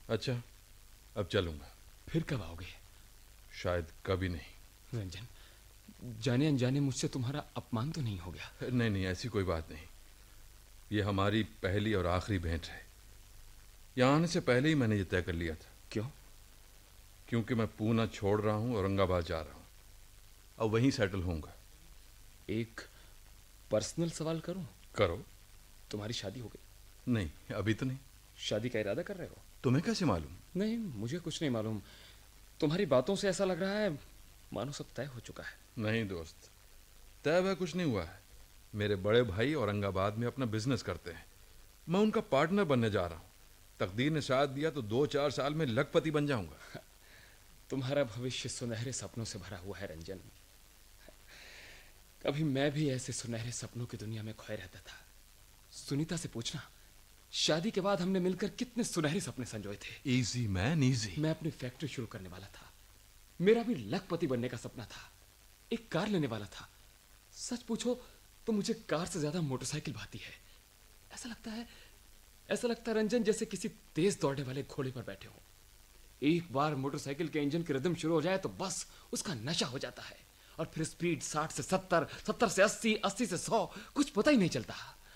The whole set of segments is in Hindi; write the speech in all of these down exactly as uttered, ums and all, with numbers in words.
अच्छा, अब चलूंगा। फिर कब आओगे? शायद कभी नहीं। रंजन, जाने अनजाने मुझसे तुम्हारा अपमान तो नहीं हो गया? नहीं नहीं, ऐसी कोई बात नहीं। ये हमारी पहली और आखिरी भेंट है। यहाँ आने से पहले ही मैंने ये तय कर लिया था। क्यों? क्योंकि मैं पूना छोड़ रहा हूँ, औरंगाबाद जा रहा हूँ। अब वहीं सेटल होऊंगा। एक पर्सनल सवाल करूं? करो। तुम्हारी शादी हो गई? नहीं, अभी तो नहीं। शादी का इरादा कर रहे हो? तुम्हें कैसे मालूम? नहीं, मुझे कुछ नहीं मालूम। तुम्हारी बातों से ऐसा लग रहा है मानो सब तय हो चुका है। नहीं दोस्त, तय वह कुछ नहीं हुआ है। मेरे बड़े भाई औरंगाबाद में अपना बिजनेस करते हैं। मैं उनका पार्टनर बनने जा रहा हूँ। तकदीर ने साथ दिया तो दो चार साल में लखपति बन जाऊंगा। तुम्हारा भविष्य सुनहरे सपनों से भरा हुआ है रंजन। कभी मैं भी ऐसे सुनहरे सपनों की दुनिया में खोए रहता था। सुनीता से पूछना, शादी के बाद हमने मिलकर कितने सुनहरे सपने संजोए थे। Easy man easy. मैं अपनी फैक्ट्री शुरू करने वाला था। मेरा भी लखपति बनने का सपना था। एक कार लेने वाला था। सच पूछो तो मुझे कार से ज्यादा मोटरसाइकिल भाती है। ऐसा लगता है ऐसा लगता है रंजन जैसे किसी तेज दौड़ने वाले घोड़े पर बैठे हो। एक बार मोटरसाइकिल के इंजन की रिदम शुरू हो जाए तो बस उसका नशा हो जाता है। और फिर स्पीड साठ से सत्तर, सत्तर से अस्सी, अस्सी से सौ, कुछ पता ही नहीं चलता।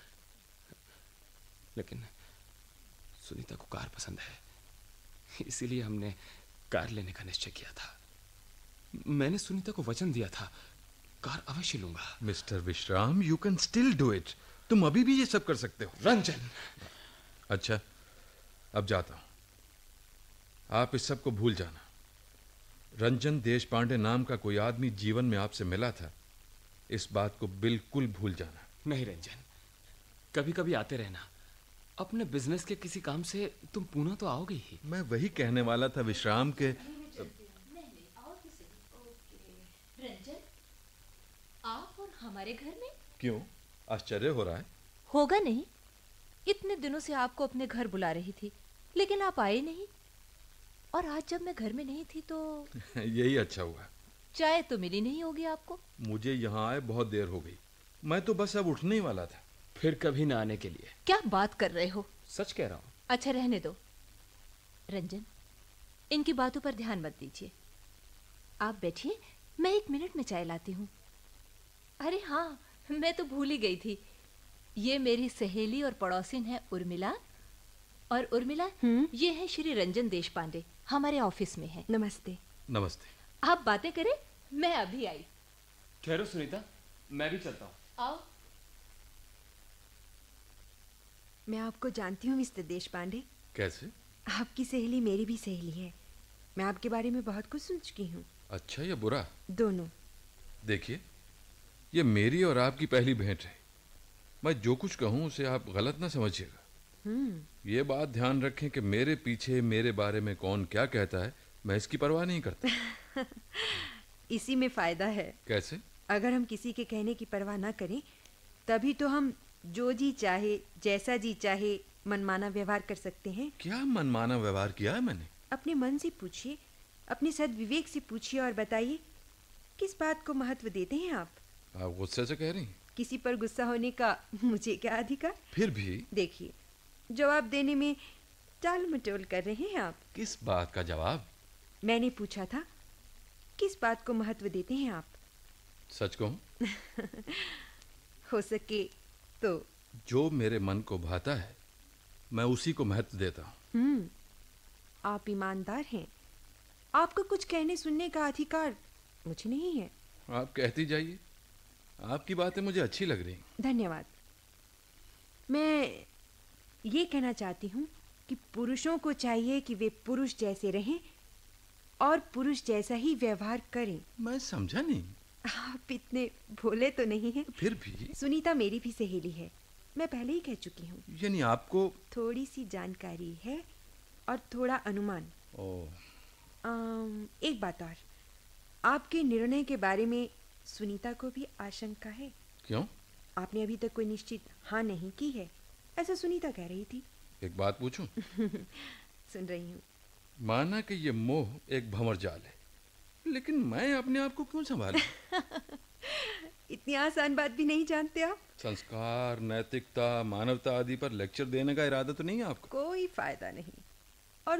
लेकिन सुनीता को कार पसंद है, इसीलिए हमने कार लेने का निश्चय किया था। मैंने सुनीता को वचन दिया था, कार अवश्य लूंगा। मिस्टर विश्राम, you can still do it. तुम अभी भी ये सब कर सकते हो। रंजन, अच्छा, अब जाता हूं। आप इस सब को भूल जाना। रंजन देशपांडे नाम का कोई आदमी जीवन में आपसे मिला था, इस बात को बिल्कुल भूल जाना। नहीं रंजन, कभी कभी आते रहना। अपने बिजनेस के किसी काम से तुम पूना तो आओगे ही। मैं वही कहने वाला था विश्राम के। रंजन, आप और हमारे घर में? क्यों, आश्चर्य हो रहा है? होगा नहीं, इतने दिनों से आपको अपने घर बुला रही थी, लेकिन आप आए नहीं। और आज जब मैं घर में नहीं थी तो यही अच्छा हुआ। चाय तो मिली नहीं होगी आपको। मुझे यहाँ आए बहुत देर हो गई। मैं तो बस अब उठने ही वाला था। फिर कभी ना आने के लिए। क्या बात कर रहे हो? सच कह रहा हूँ। अच्छा रहने दो। रंजन, इनकी बातों पर ध्यान मत दीजिए। आप बैठिए, मैं एक मिनट में चाय लाती हूँ। अरे हाँ, मैं तो भूल ही गई थी। ये मेरी सहेली और पड़ोसिन है उर्मिला। और उर्मिला, ये है श्री रंजन देशपांडे, हमारे ऑफिस में है। नमस्ते। नमस्ते। आप बातें करें, मैं अभी आई। ठहरो सुनीता, मैं भी चलता हूँ। आओ। मैं आपको जानती हूँ मिस्टर देशपांडे। कैसे? आपकी सहेली मेरी भी सहेली है। मैं आपके बारे में बहुत कुछ सुन चुकी हूँ। अच्छा या बुरा? दोनों। देखिए, ये मेरी और आपकी पहली भेंट है। मैं जो कुछ कहूँ उसे आप गलत ना समझिएगा। हम्म। ये बात ध्यान रखें कि मेरे पीछे मेरे बारे में कौन क्या कहता है, मैं इसकी परवाह नहीं करता। इसी में फायदा है। कैसे? अगर हम किसी के कहने की परवाह ना करें, तभी तो हम जो जी चाहे, जैसा जी चाहे मनमाना व्यवहार कर सकते हैं। क्या मनमाना व्यवहार किया है मैंने? अपने मन से पूछिए, अपने सद्विवेक से पूछिए और बताइए, किस बात को महत्व देते हैं आप? आप गुस्से से कह रही हैं? किसी पर गुस्सा होने का मुझे क्या अधिकार? फिर भी देखिए, जवाब देने में टाल मटोल कर रहे हैं आप। किस बात का जवाब? मैंने पूछा था, किस बात को महत्व देते हैं आप? सच कहूं? हो सके तो जो मेरे मन को भाता है मैं उसी को महत्व देता हूँ। हम्म, आप ईमानदार हैं। आपको कुछ कहने सुनने का अधिकार मुझे नहीं है। आप कहती जाइए, आपकी बातें मुझे अच्छी लग रही। धन्यवाद। मैं ये कहना चाहती हूँ कि पुरुषों को चाहिए कि वे पुरुष जैसे रहें और पुरुष जैसा ही व्यवहार करें। मैं समझा नहीं। आप इतने भोले तो नहीं हैं। फिर भी सुनीता मेरी भी सहेली है, मैं पहले ही कह चुकी हूँ। यानी आपको थोड़ी सी जानकारी है और थोड़ा अनुमान। ओह, आम, एक बात और, आपके निर्णय के बारे में सुनीता को भी आशंका है। क्यों? आपने अभी तक कोई निश्चित हाँ नहीं की है, ऐसा सुनीता कह रही थी। एक बात पूछूं? सुन रही हूँ। माना कि ये मोह एक भंवर जाल है, लेकिन मैं अपने आप को क्यों संभालूं? इतनी आसान बात भी नहीं जानते आप? संस्कार, नैतिकता, मानवता आदि पर लेक्चर देने का इरादा तो नहीं है आपका? कोई फायदा नहीं।